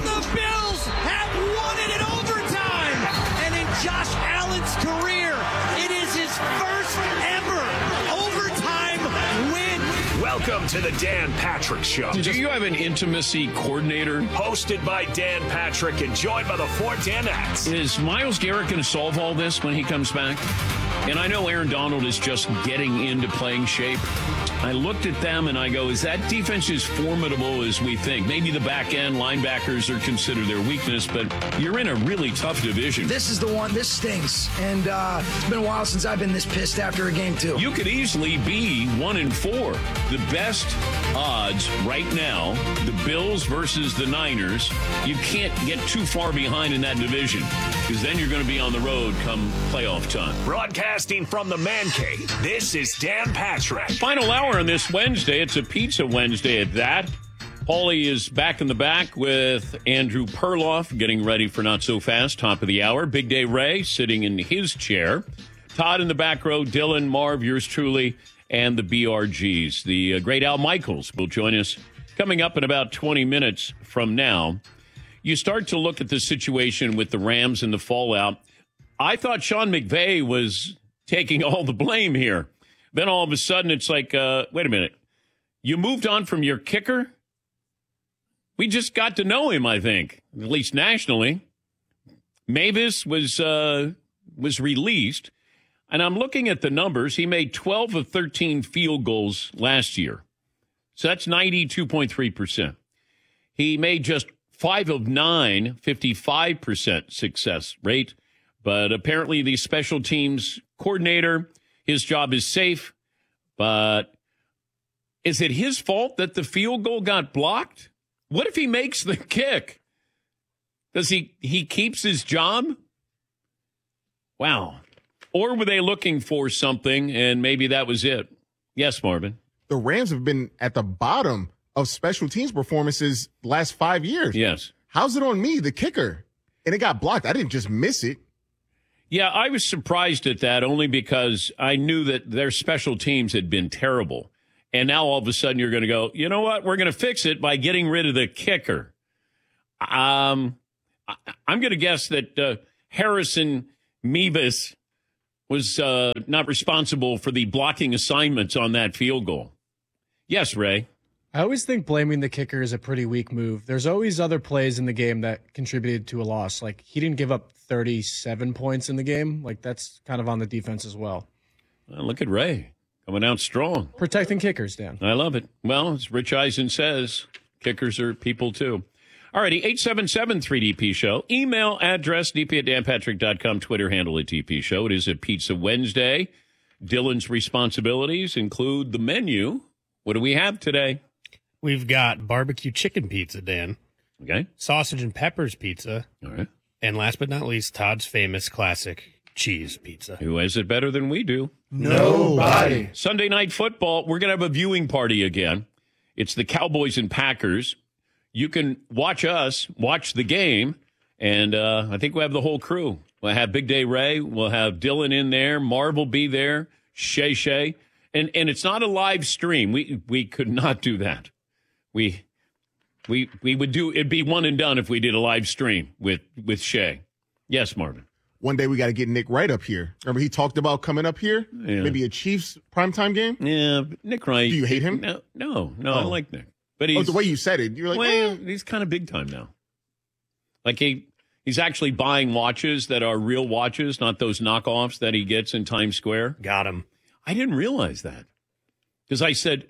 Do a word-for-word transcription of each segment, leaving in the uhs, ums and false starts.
And the Bills have won it in overtime. And in Josh Allen's career, it is his first ever overtime win. Welcome to the Dan Patrick Show. Do you have an intimacy coordinator? Hosted by Dan Patrick and joined by the four Danettes. Is Myles Garrett going to solve all this when he comes back? And I know Aaron Donald is just getting into playing shape. I looked at them and I go, is that defense as formidable as we think? Maybe the back end linebackers are considered their weakness, but you're in a really tough division. This is the one, this stinks. And uh, it's been a while since I've been this pissed after a game, too. You could easily be one and four. The best odds right now, the Bills versus the Niners. You can't get too far behind in that division because then you're going to be on the road come playoff time. Broadcasting from the Man Cave, this is Dan Patrick. Final hour on this Wednesday. It's a Pizza Wednesday at that. Paulie is back in the back with Andrew Perloff getting ready for Not So Fast, top of the hour. Big Day Ray sitting in his chair. Todd in the back row, Dylan, Marv, yours truly, and the B R Gs. The uh, great Al Michaels will join us coming up in about twenty minutes from now. You start to look at the situation with the Rams and the fallout. I thought Sean McVay was taking all the blame here. Then all of a sudden it's like, uh, wait a minute. You moved on from your kicker? We just got to know him, I think, at least nationally. Mavis was uh, was released. And I'm looking at the numbers. He made twelve of thirteen field goals last year. So that's ninety-two point three percent. He made just five of nine, fifty-five percent success rate. But apparently the special teams coordinator, his job is safe. But is it his fault that the field goal got blocked? What if he makes the kick? Does he, he keeps his job? Wow. Or were they looking for something, and maybe that was it? Yes, Marvin. The Rams have been at the bottom of special teams performances last five years. Yes. How's it on me, the kicker? And it got blocked. I didn't just miss it. Yeah, I was surprised at that only because I knew that their special teams had been terrible. And now all of a sudden you're going to go, you know what? We're going to fix it by getting rid of the kicker. Um, I, I'm going to guess that uh, Harrison Mevis was uh, not responsible for the blocking assignments on that field goal. Yes, Ray. I always think blaming the kicker is a pretty weak move. There's always other plays in the game that contributed to a loss. Like, he didn't give up thirty-seven points in the game. Like, that's kind of on the defense as well. Well, look at Ray coming out strong. Protecting kickers, Dan. I love it. Well, as Rich Eisen says, kickers are people too. All righty, eight seven seven three D P Show. Email address, d p at dan patrick dot com. Twitter handle at D P Show. It is a Pizza Wednesday. Dylan's responsibilities include the menu. What do we have today? We've got barbecue chicken pizza, Dan. Okay. Sausage and peppers pizza. All right. And last but not least, Todd's famous classic cheese pizza. Who has it better than we do? Nobody. Sunday night football. We're going to have a viewing party again. It's the Cowboys and Packers. You can watch us, watch the game, and uh, I think we'll have the whole crew. We'll have Big Day Ray. We'll have Dylan in there. Marv will be there. Shay Shay. And and it's not a live stream. We we could not do that. We we we would do it'd be one and done if we did a live stream with, with Shay. Yes, Marvin. One day we got to get Nick Wright up here. Remember he talked about coming up here? Yeah. Maybe a Chiefs primetime game? Yeah, Nick Wright. Do you hate him? No, no, no Oh. I like Nick. But he's Oh, the way you said it, you're like, well, eh. he's kind of big time now. Like he he's actually buying watches that are real watches, not those knockoffs that he gets in Times Square. Got him. I didn't realize that. Because I said,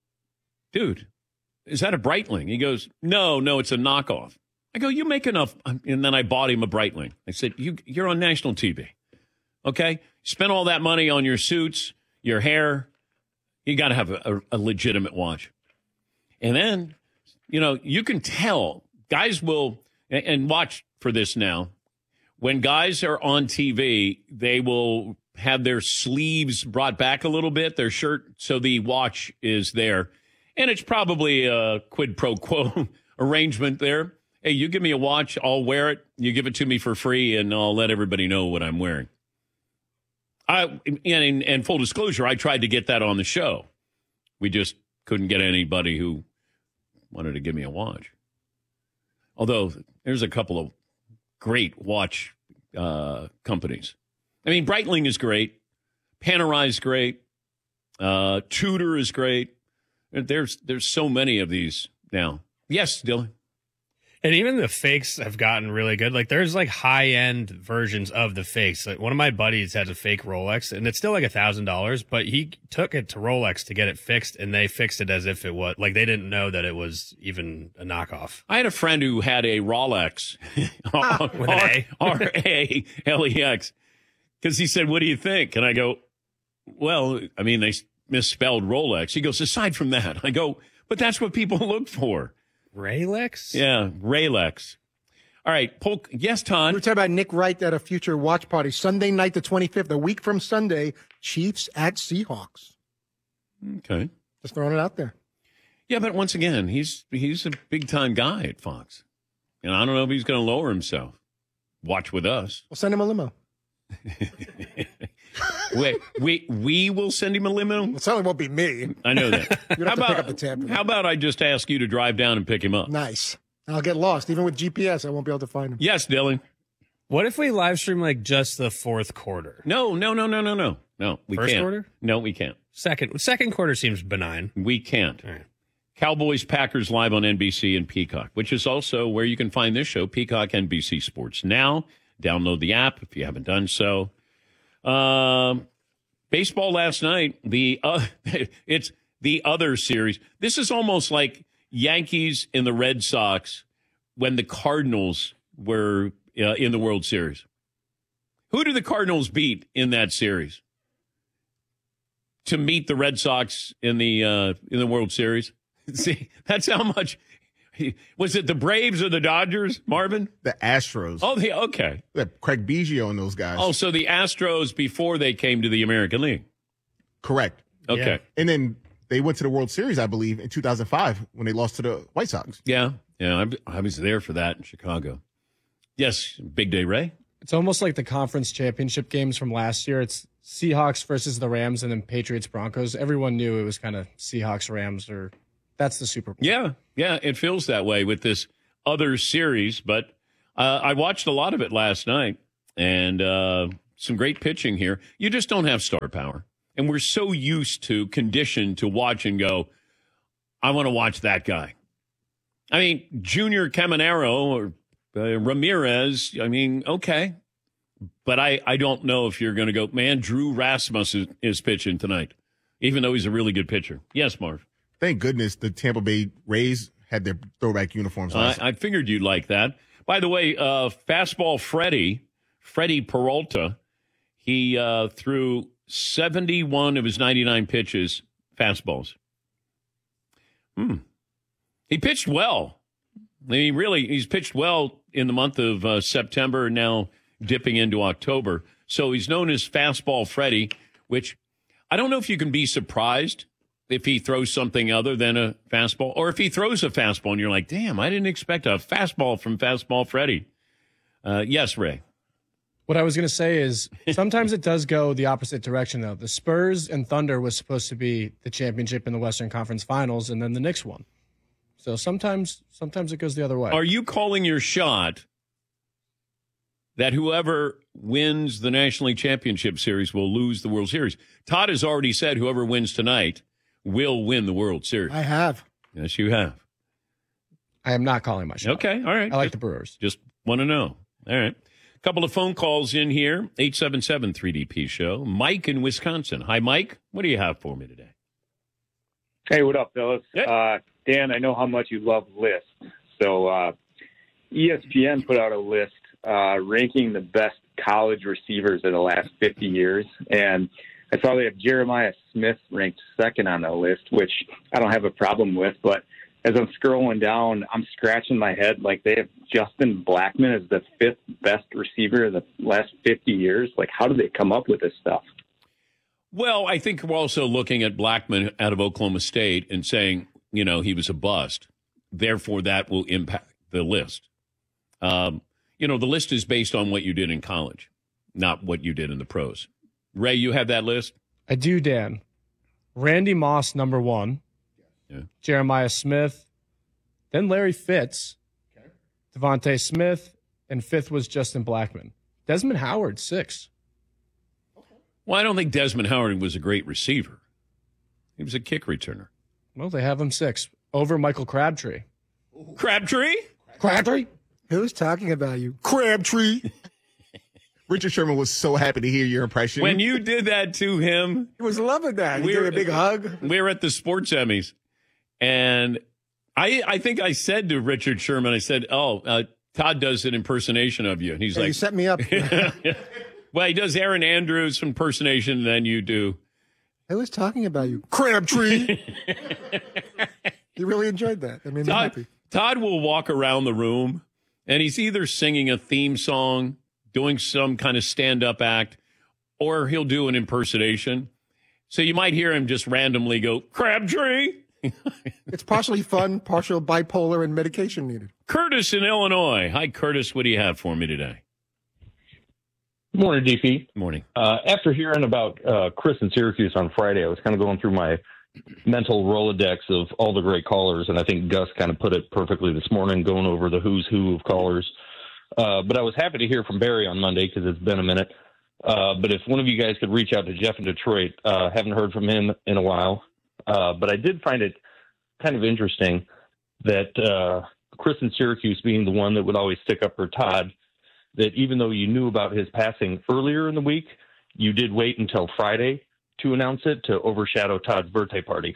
dude, is that a Breitling? He goes, no, no, it's a knockoff. I go, you make enough. And then I bought him a Breitling. I said, you, you're on national T V. Okay? Spend all that money on your suits, your hair. You got to have a, a, a legitimate watch. And then, you know, you can tell guys will, and, and watch for this now. When guys are on T V, they will have their sleeves brought back a little bit, their shirt, so the watch is there. And it's probably a quid pro quo arrangement there. Hey, you give me a watch, I'll wear it. You give it to me for free, and I'll let everybody know what I'm wearing. I and, and full disclosure, I tried to get that on the show. We just couldn't get anybody who wanted to give me a watch. Although there's a couple of great watch uh, companies. I mean, Breitling is great. Panerai is great. Uh, Tudor is great. There's there's so many of these now. Yes, Dylan. And even the fakes have gotten really good. Like there's like high end versions of the fakes. Like one of my buddies has a fake Rolex and it's still like a thousand dollars, but he took it to Rolex to get it fixed and they fixed it as if it was like they didn't know that it was even a knockoff. I had a friend who had a Rolex With an A. R A L E X because he said, "What do you think?" And I go, "Well, I mean, they misspelled Rolex." He goes, "Aside from that," I go, "But that's what people look for." Rolex? Yeah, Rolex. All right, Polk. Yes, Todd. We were talking about Nick Wright at a future watch party. Sunday night, the twenty-fifth, a week from Sunday, Chiefs at Seahawks. Okay. Just throwing it out there. Yeah, but once again, he's he's a big time guy at Fox, and I don't know if he's going to lower himself. Watch with us. We'll send him a limo. Wait, we we will send him a limo. It certainly won't be me. I know that. You'd have to pick up the tab. How about I just ask you to drive down and pick him up? Nice. I'll get lost. Even with G P S, I won't be able to find him. Yes, Dylan. What if we live stream like just the fourth quarter? No, no, no, no, no, no. No, we First can't. quarter? No, we can't. Second second quarter seems benign. We can't. All right. Cowboys Packers live on N B C and Peacock, which is also where you can find this show, Peacock N B C Sports Now. Download the app if you haven't done so. Um, baseball last night, the uh, it's the other series. This is almost like Yankees and the Red Sox when the Cardinals were uh, in the World Series. Who did the Cardinals beat in that series to meet the Red Sox in the uh, in the World Series? See, that's how much. Was it the Braves or the Dodgers, Marvin? The Astros. Oh, the okay. The Craig Biggio and those guys. Oh, so the Astros before they came to the American League. Correct. Okay. Yeah. And then they went to the World Series, I believe, in two thousand five when they lost to the White Sox. Yeah. Yeah, I, I was there for that in Chicago. Yes, big day, Ray. It's almost like the conference championship games from last year. It's Seahawks versus the Rams and then Patriots Broncos. Everyone knew it was kind of Seahawks Rams or that's the Super Bowl. Yeah, yeah, it feels that way with this other series. But uh, I watched a lot of it last night, and uh, some great pitching here. You just don't have star power. And we're so used to, conditioned to watch and go, I want to watch that guy. I mean, Junior Caminero or uh, Ramirez, I mean, okay. But I, I don't know if you're going to go, man, Drew Rasmus is, is pitching tonight, even though he's a really good pitcher. Yes, Marv. Thank goodness the Tampa Bay Rays had their throwback uniforms Uh, last I figured you'd like that. By the way, uh, fastball Freddie, Freddie Peralta, he uh, threw seventy-one of his ninety-nine pitches fastballs. Hmm. He pitched well. I mean, really, he's pitched well in the month of uh, September, now dipping into October. So he's known as Fastball Freddie, which I don't know if you can be surprised if he throws something other than a fastball, or if he throws a fastball and you're like, damn, I didn't expect a fastball from Fastball Freddie. Uh, yes, Ray. What I was going to say is sometimes it does go the opposite direction, though. The Spurs and Thunder was supposed to be the championship in the Western Conference Finals, and then the Knicks won. So sometimes sometimes it goes the other way. Are you calling your shot that whoever wins the National League Championship Series will lose the World Series? Todd has already said whoever wins tonight will win the World Series. I have. Yes, you have. I am not calling my shot. Okay, all right. I like just, the Brewers. Just want to know. All right. A couple of phone calls in here. eight seven seven three D P show. Mike in Wisconsin. Hi, Mike. What do you have for me today? Hey, what up, fellas? Hey. Uh, Dan, I know how much you love lists. So uh, E S P N put out a list uh, ranking the best college receivers of the last fifty years. And I saw they have Jeremiah Smith ranked second on the list, which I don't have a problem with. But as I'm scrolling down, I'm scratching my head. Like, they have Justin Blackman as the fifth best receiver of the last fifty years. Like, how did they come up with this stuff? Well, I think we're also looking at Blackman out of Oklahoma State and saying, you know, he was a bust. Therefore, that will impact the list. Um, you know, the list is based on what you did in college, not what you did in the pros. Ray, you have that list? I do, Dan. Randy Moss, number one. Yeah. Jeremiah Smith. Then Larry Fitz. Devontae Smith, and fifth was Justin Blackmon. Desmond Howard, six. Well, I don't think Desmond Howard was a great receiver. He was a kick returner. Well, they have him six. Over Michael Crabtree. Crabtree? Crabtree? Who's talking about you? Crabtree. Richard Sherman was so happy to hear your impression. When you did that to him. He was loving that. He we gave were, a big hug. We were at the sports Emmys, and I I think I said to Richard Sherman, I said, oh, uh, Todd does an impersonation of you. And he's Hey, like. you set me up. Well, he does Aaron Andrews impersonation, then you do. I was talking about you. Crabtree. He really enjoyed that. That made me Todd, happy. Todd will walk around the room, and he's either singing a theme song, doing some kind of stand-up act, or he'll do an impersonation. So you might hear him just randomly go, Crabtree. It's partially fun, partial bipolar, and medication needed. Curtis in Illinois. Hi, Curtis. What do you have for me today? Morning, D P. Morning. Uh, after hearing about uh, Chris in Syracuse on Friday, I was kind of going through my mental Rolodex of all the great callers, and I think Gus kind of put it perfectly this morning, going over the who's who of callers. Uh, but I was happy to hear from Barry on Monday because it's been a minute. Uh, but if one of you guys could reach out to Jeff in Detroit, uh, haven't heard from him in a while. Uh, but I did find it kind of interesting that uh, Chris in Syracuse being the one that would always stick up for Todd, that even though you knew about his passing earlier in the week, you did wait until Friday to announce it to overshadow Todd's birthday party.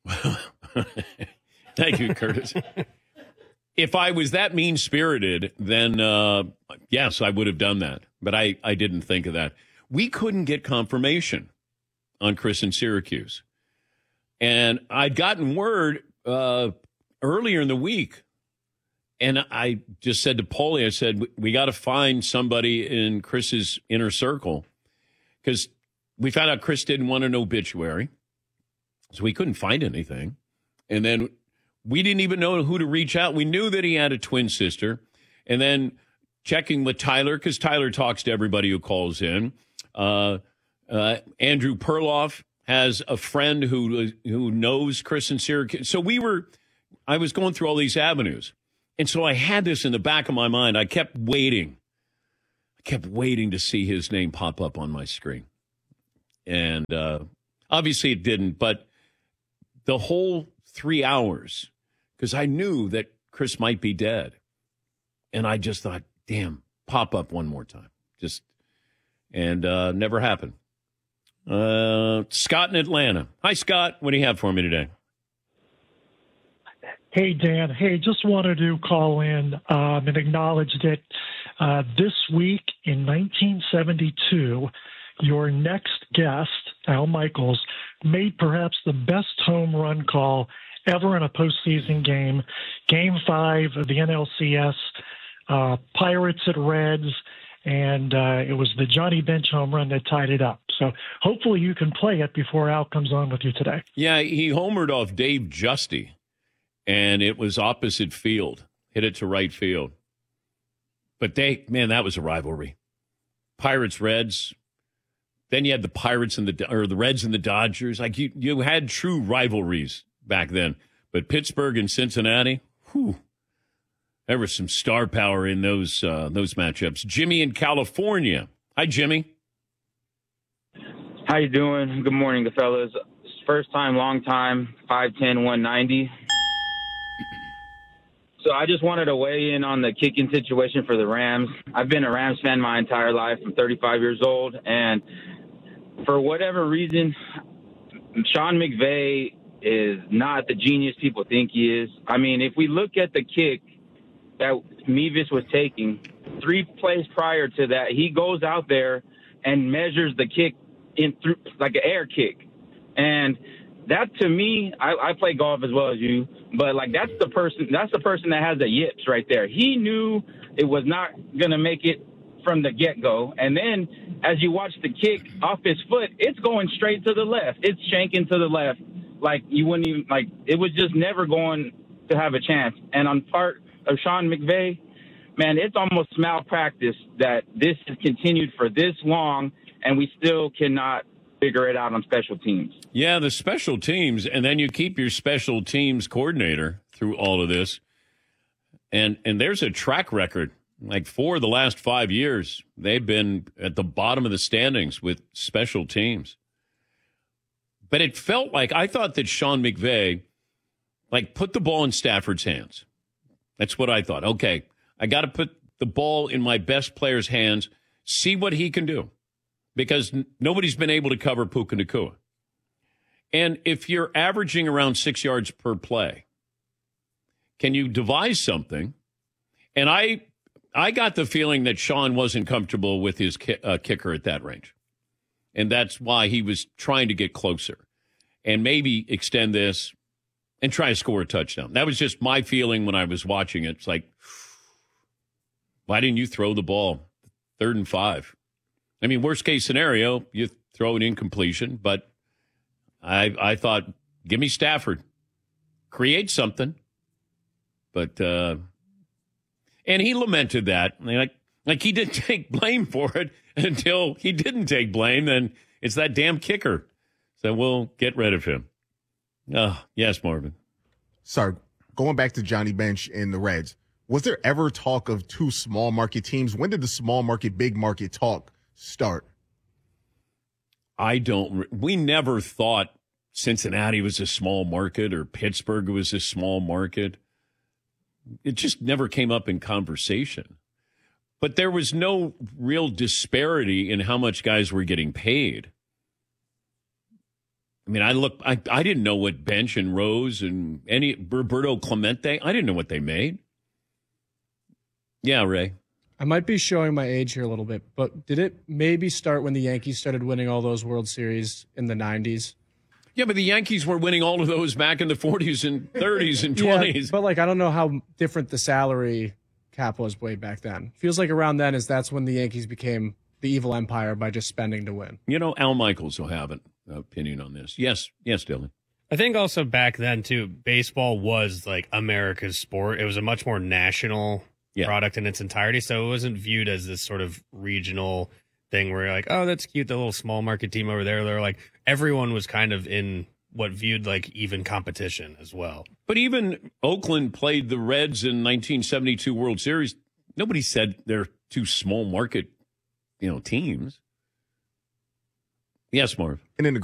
Thank you, Curtis. If I was that mean-spirited, then uh, yes, I would have done that. But I, I didn't think of that. We couldn't get confirmation on Chris in Syracuse. And I'd gotten word uh, earlier in the week. And I just said to Paulie, I said, we got to find somebody in Chris's inner circle. Because we found out Chris didn't want an obituary. So we couldn't find anything. And then we didn't even know who to reach out. We knew that he had a twin sister. And then checking with Tyler, because Tyler talks to everybody who calls in. Uh, uh, Andrew Perloff has a friend who who knows Chris in Syracuse. So we were, I was going through all these avenues. And so I had this in the back of my mind. I kept waiting. I kept waiting to see his name pop up on my screen. And uh, obviously it didn't, but the whole three hours, because I knew that Chris might be dead. And I just thought, damn, pop up one more time. Just, and uh, never happened. Uh, Scott in Atlanta. Hi, Scott. What do you have for me today? Hey, Dan. Hey, just wanted to call in um, and acknowledge that uh, this week in nineteen seventy-two, your next guest, Al Michaels, made perhaps the best home run call ever in a postseason game. Game five of the N L C S, uh, Pirates at Reds, and uh, it was the Johnny Bench home run that tied it up. So hopefully you can play it before Al comes on with you today. Yeah, he homered off Dave Justy. And it was opposite field, hit it to right field. But they, man, that was a rivalry. Pirates, Reds. Then you had the Pirates and the or the Reds and the Dodgers. Like you, you had true rivalries back then. But Pittsburgh and Cincinnati, whew, there was some star power in those uh, those matchups. Jimmy in California. Hi, Jimmy. How you doing? Good morning, fellas. First time, long time. five ten, one ninety. So I just wanted to weigh in on the kicking situation for the Rams. I've been a Rams fan my entire life. I'm thirty-five years old. And for whatever reason, Sean McVay is not the genius people think he is. I mean, if we look at the kick that Mevis was taking, three plays prior to that, he goes out there and measures the kick in through like an air kick. And that, to me, I, I play golf as well as you, but like that's the person, that's the person that has the yips right there. He knew it was not going to make it from the get-go. And then as you watch the kick off his foot, it's going straight to the left. It's shanking to the left. Like you wouldn't even, like it was just never going to have a chance. And on part of Sean McVay, man, it's almost malpractice that this has continued for this long and we still cannot figure it out on special teams. Yeah, the special teams, and then you keep your special teams coordinator through all of this. And and there's a track record. Like for the last five years, they've been at the bottom of the standings with special teams. But it felt like, I thought that Sean McVay, like, put the ball in Stafford's hands. That's what I thought. Okay, I got to put the ball in my best player's hands, see what he can do. Because n- nobody's been able to cover Puka Nacua. And if you're averaging around six yards per play, can you devise something? And I I got the feeling that Sean wasn't comfortable with his ki- uh, kicker at that range. And that's why he was trying to get closer and maybe extend this and try to score a touchdown. That was just my feeling when I was watching it. It's like, why didn't you throw the ball? Third and five. I mean, worst case scenario, you throw an incompletion, but I I thought, give me Stafford. Create something. But, uh, and he lamented that. Like, like he didn't take blame for it until he didn't take blame. And it's that damn kicker. So we'll get rid of him. Oh, yes, Marvin. Sorry, going back to Johnny Bench and the Reds, was there ever talk of two small market teams? When did the small market, big market talk start? I don't. We never thought Cincinnati was a small market or Pittsburgh was a small market. It just never came up in conversation. But there was no real disparity in how much guys were getting paid. I mean, I look, I, I didn't know what Bench and Rose and any Roberto Clemente, I didn't know what they made. Yeah, Ray. I might be showing my age here a little bit, but did it maybe start when the Yankees started winning all those World Series in the nineties? Yeah, but the Yankees were winning all of those back in the forties and thirties and twenties. Yeah, but like, I don't know how different the salary cap was way back then. Feels like around then is that's when the Yankees became the evil empire by just spending to win. You know, Al Michaels will have an opinion on this. Yes, yes, Dylan. I think also back then, too, baseball was like America's sport. It was a much more national yeah. product in its entirety, so it wasn't viewed as this sort of regional thing where you're like, oh, that's cute, the little small market team over there. They're like, everyone was kind of in what viewed like even competition as well. But even Oakland played the Reds in nineteen seventy-two World Series. Nobody said they're two small market, you know, teams. Yes, Marv. And in the